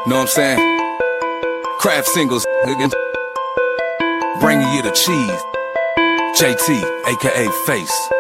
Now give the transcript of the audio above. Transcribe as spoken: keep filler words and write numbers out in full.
Know what I'm saying? Craft singles, nigga. Bringing you the cheese. J T, aka Face.